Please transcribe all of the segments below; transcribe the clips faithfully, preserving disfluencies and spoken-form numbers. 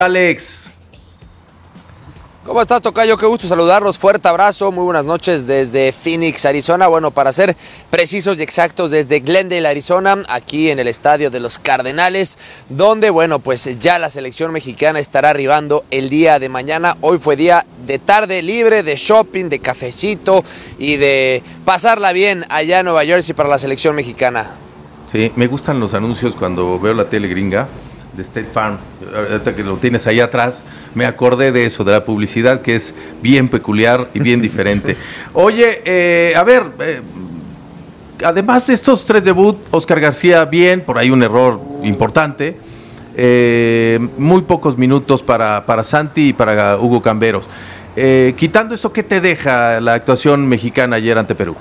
Alex. ¿Cómo estás, tocayo? Qué gusto saludarlos, fuerte abrazo, muy buenas noches desde Phoenix, Arizona, bueno, para ser precisos y exactos, desde Glendale, Arizona, aquí en el estadio de los Cardenales, donde, bueno, pues ya la selección mexicana estará arribando el día de mañana. Hoy fue día de tarde libre, de shopping, de cafecito y de pasarla bien allá en Nueva Jersey para la selección mexicana. Sí, me gustan los anuncios cuando veo la tele gringa de State Farm, ahorita que lo tienes ahí atrás, me acordé de eso, de la publicidad que es bien peculiar y bien diferente. Oye, eh, a ver, eh, además de estos tres debut, Oscar García bien, por ahí un error importante, eh, muy pocos minutos para, para Santi y para Hugo Camberos. Eh, quitando eso, ¿qué te deja la actuación mexicana ayer ante Perú?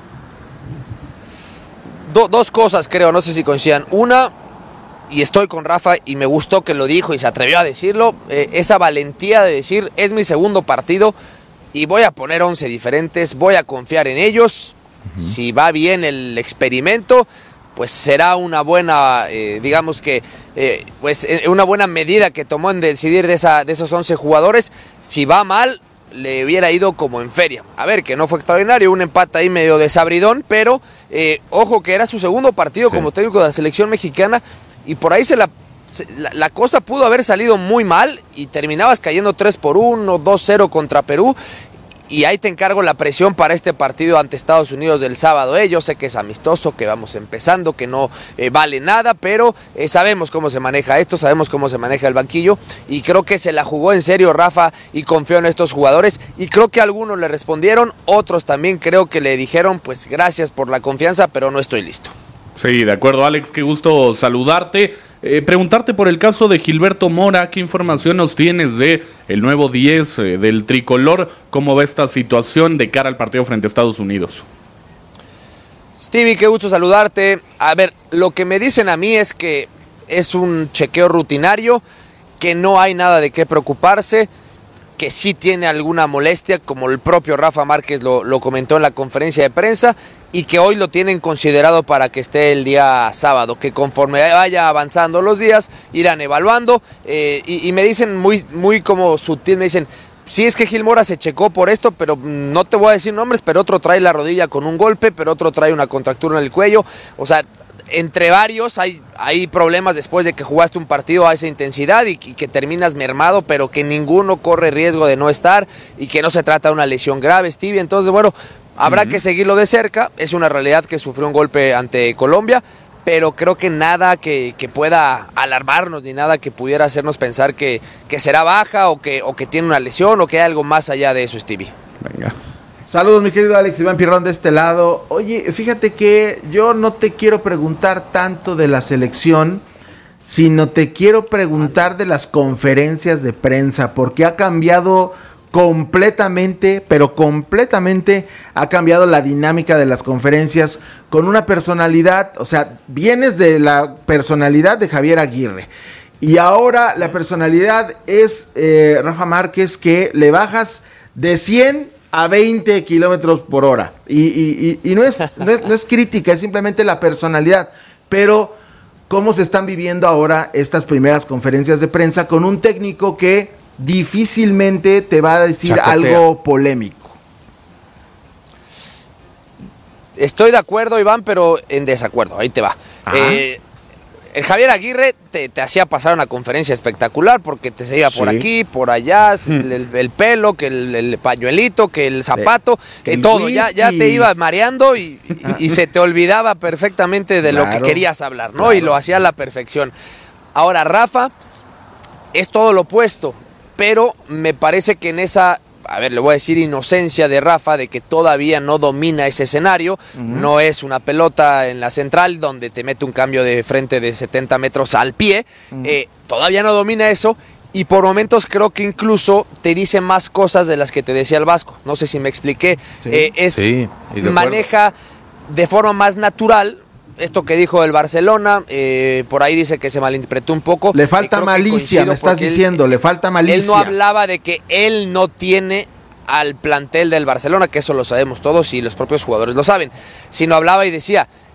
Do, dos cosas creo, no sé si coincidan. Una, y estoy con Rafa y me gustó que lo dijo y se atrevió a decirlo, eh, esa valentía de decir, es mi segundo partido y voy a poner once diferentes, voy a confiar en ellos, uh-huh. Si va bien el experimento, pues será una buena, eh, digamos que, eh, pues eh, una buena medida que tomó en decidir de, esa, de esos once jugadores. Si va mal, le hubiera ido como en feria. A ver, que no fue extraordinario, un empate ahí medio desabridón, pero eh, ojo que era su segundo partido sí. como técnico de la selección mexicana, y por ahí se la, se, la, la cosa pudo haber salido muy mal y terminabas cayendo tres por uno, dos cero contra Perú, y ahí te encargo la presión para este partido ante Estados Unidos del sábado. Eh, yo sé que es amistoso, que vamos empezando, que no eh, vale nada, pero eh, sabemos cómo se maneja esto, sabemos cómo se maneja el banquillo, y creo que se la jugó en serio Rafa y confió en estos jugadores, y creo que algunos le respondieron, otros también creo que le dijeron, pues gracias por la confianza, pero no estoy listo. Sí, de acuerdo, Alex, qué gusto saludarte. Eh, preguntarte por el caso de Gilberto Mora, ¿qué información nos tienes de el nuevo diez eh, del tricolor? ¿Cómo va esta situación de cara al partido frente a Estados Unidos? Stevie, qué gusto saludarte. A ver, lo que me dicen a mí es que es un chequeo rutinario, que no hay nada de qué preocuparse, que sí tiene alguna molestia, como el propio Rafa Márquez lo, lo comentó en la conferencia de prensa, y que hoy lo tienen considerado para que esté el día sábado, que conforme vaya avanzando los días, irán evaluando, eh, y, y me dicen muy, muy como sutil, me dicen, sí es que Gil Mora se checó por esto, pero no te voy a decir nombres, pero otro trae la rodilla con un golpe, pero otro trae una contractura en el cuello, o sea, entre varios hay, hay problemas después de que jugaste un partido a esa intensidad y, y que terminas mermado, pero que ninguno corre riesgo de no estar y que no se trata de una lesión grave, Stevie. Entonces, bueno, habrá uh-huh. que seguirlo de cerca. Es una realidad que sufrió un golpe ante Colombia, pero creo que nada que, que pueda alarmarnos ni nada que pudiera hacernos pensar que, que será baja o que, o que tiene una lesión o que hay algo más allá de eso, Stevie. Venga. Saludos, mi querido Alex, Iván Pirrón de este lado. Oye, fíjate que yo no te quiero preguntar tanto de la selección, sino te quiero preguntar de las conferencias de prensa, porque ha cambiado completamente, pero completamente ha cambiado la dinámica de las conferencias con una personalidad, o sea, vienes de la personalidad de Javier Aguirre. Y ahora la personalidad es eh, Rafa Márquez, que le bajas de cien a veinte kilómetros por hora. Y, y, y, y no, es, no, es, no es crítica, es simplemente la personalidad. Pero, ¿cómo se están viviendo ahora estas primeras conferencias de prensa con un técnico que difícilmente te va a decir Chacotea. algo polémico? Estoy de acuerdo, Iván, pero en desacuerdo. Ahí te va. Eh, el Javier Aguirre te, te hacía pasar una conferencia espectacular porque te seguía sí. por aquí, por allá, hmm. el, el pelo, que el, el pañuelito, que el zapato, sí. que el todo. Ya, ya te iba mareando y, y, y se te olvidaba perfectamente de claro, lo que querías hablar, ¿no? Claro. Y lo hacía a la perfección. Ahora, Rafa es todo lo opuesto, pero me parece que en esa, a ver, le voy a decir inocencia de Rafa, de que todavía no domina ese escenario, uh-huh. no es una pelota en la central donde te mete un cambio de frente de setenta metros al pie, uh-huh. eh, todavía no domina eso, y por momentos creo que incluso te dice más cosas de las que te decía el Vasco, no sé si me expliqué, sí, eh, es sí, de maneja de forma más natural esto que dijo el Barcelona, eh, por ahí dice que se malinterpretó un poco. Le falta malicia, me estás diciendo, él, le falta malicia. Él no hablaba de que él no tiene al plantel del Barcelona, que eso lo sabemos todos y los propios jugadores lo saben, sino hablaba y decía,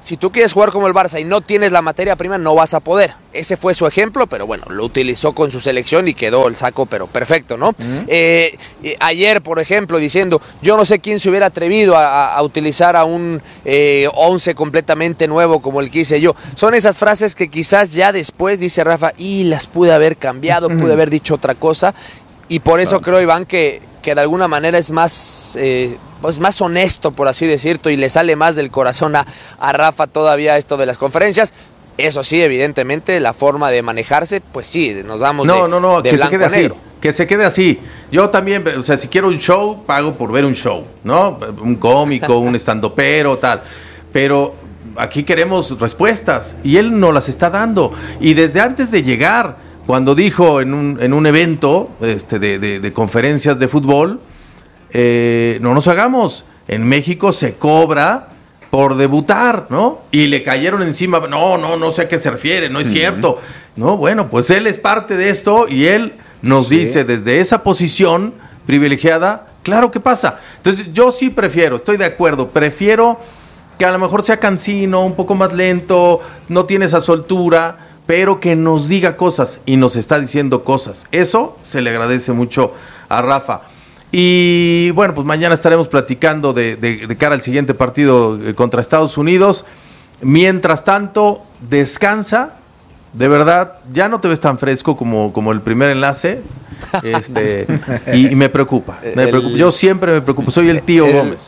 si tú quieres jugar como el Barça y no tienes la materia prima, no vas a poder. Ese fue su ejemplo, pero bueno, lo utilizó con su selección y quedó el saco, pero perfecto, ¿no? Uh-huh. eh, eh, ayer, por ejemplo, diciendo, yo no sé quién se hubiera atrevido a, a utilizar a un eh, once completamente nuevo como el que hice yo. Son esas frases que quizás ya después, dice Rafa, y las pude haber cambiado, uh-huh. pude haber dicho otra cosa, y por eso claro. creo, Iván, que, que de alguna manera es más... Eh, pues más honesto, por así decirlo, y le sale más del corazón a, a Rafa todavía esto de las conferencias. Eso sí, evidentemente, la forma de manejarse, pues sí, nos vamos no, de, no, no, de que blanco se quede a negro. Así, que se quede así. Yo también, o sea, si quiero un show, pago por ver un show, ¿no? Un cómico, un estandopero, tal. Pero aquí queremos respuestas, y él no las está dando. Y desde antes de llegar, cuando dijo en un, en un evento este, de, de, de conferencias de fútbol, Eh, no nos hagamos, en México se cobra por debutar, ¿no? Y le cayeron encima, no, no, no sé a qué se refiere, no es uh-huh. cierto. No, bueno, pues él es parte de esto y él nos sí. dice desde esa posición privilegiada, claro que pasa. Entonces yo sí prefiero, estoy de acuerdo, prefiero que a lo mejor sea cansino, un poco más lento, no tiene esa soltura, pero que nos diga cosas y nos está diciendo cosas. Eso se le agradece mucho a Rafa. Y bueno, pues mañana estaremos platicando de, de, de cara al siguiente partido contra Estados Unidos. Mientras tanto, descansa. De verdad, ya no te ves tan fresco como, como el primer enlace. Este, y, y me preocupa, me preocupa. El, Yo siempre me preocupo. Soy el tío el, Gómez.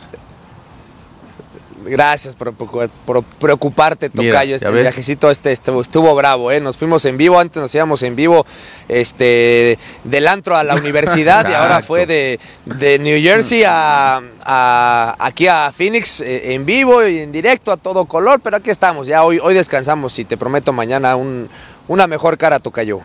Gracias por, por preocuparte, tocayo. Este viajecito este estuvo, estuvo bravo, ¿eh? Nos fuimos en vivo, antes nos íbamos en vivo este, del antro a la universidad y ahora fue de, de New Jersey a, a aquí a Phoenix eh, en vivo y en directo a todo color, pero aquí estamos, ya hoy, hoy descansamos y te prometo mañana un... una mejor cara, tocayo.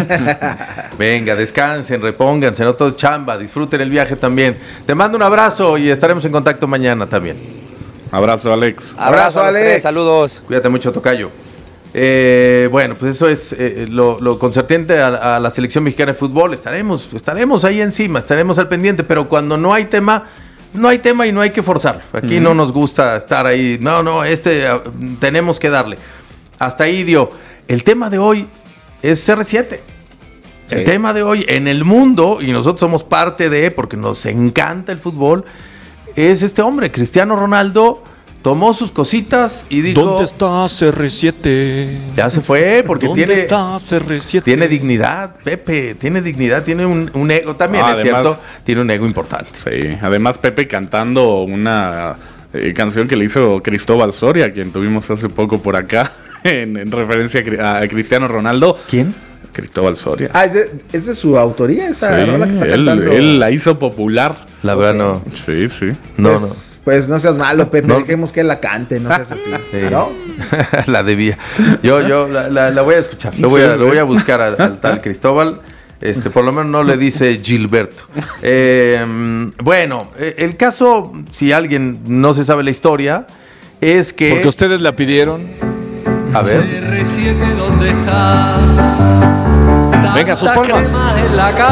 Venga, descansen, repónganse, no todo chamba, disfruten el viaje también. Te mando un abrazo y estaremos en contacto mañana también. Abrazo, Alex. Abrazo, Abrazo a los Alex. Tres, saludos. Cuídate mucho, tocayo. Eh, bueno, pues eso es eh, lo, lo concerniente a, a la selección mexicana de fútbol. Estaremos, estaremos ahí encima, estaremos al pendiente, pero cuando no hay tema, no hay tema y no hay que forzarlo. Aquí uh-huh. no nos gusta estar ahí, no, no, este uh, tenemos que darle. Hasta ahí dio. El tema de hoy es C R siete. Sí. El tema de hoy en el mundo, y nosotros somos parte de, porque nos encanta el fútbol, es este hombre, Cristiano Ronaldo, tomó sus cositas y dijo... ¿Dónde está C R siete? Ya se fue, porque ¿Dónde tiene... está C R siete? Tiene dignidad, Pepe, tiene dignidad, tiene un, un ego también, ah, es además, cierto, tiene un ego importante. Sí, además Pepe cantando una eh, canción que le hizo Cristóbal Soria, quien tuvimos hace poco por acá, en, en referencia a, a Cristiano Ronaldo. ¿Quién? Cristóbal Soria. Ah, ¿es de, ¿es de su autoría esa sí, rola que está él, cantando? Él la hizo popular. La verdad no. Sí, sí. No, pues, no. Pues no seas malo, Pepe, no. Dejemos que él la cante, no seas así. Sí. ¿No? La debía. Yo, yo la, la, la voy a escuchar. Lo voy a, lo voy a buscar al, al tal Cristóbal. Este, por lo menos no le dice Gilberto. Eh, bueno, el caso, si alguien no se sabe la historia, es que... Porque ustedes la pidieron. A ver. C R siete, ¿dónde está? Venga, sus palmas.